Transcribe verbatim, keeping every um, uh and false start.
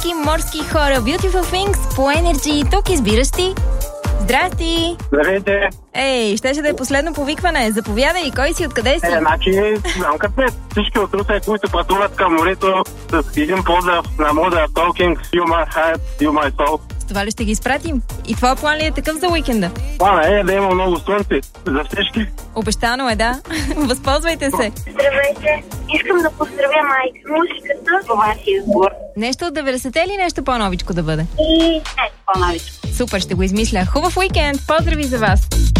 всички морски хора. Beautiful Things по Energy. Тук избираш ти. Здрасти! Здравейте! Ей, щеше да е последно повикване. Заповядай, кой си, откъде си? Е, значи, знам къде всички от Русе, които пътуват към морето с един поздрав на мода Talking, You My Heart, You My Soul. С това ли ще ги изпратим? И твой план ли е такъв за уикенда? Плана е да има много слънце за всички. Обещано е, да. Възползвайте се. Здравейте! Искам да поздравя майка. Музиката по вашия избор. Нещо от деветдесетте или нещо по-новичко да бъде? И нещо по-новичко. Супер, ще го измисля. Хубав уикенд! Поздрави за вас!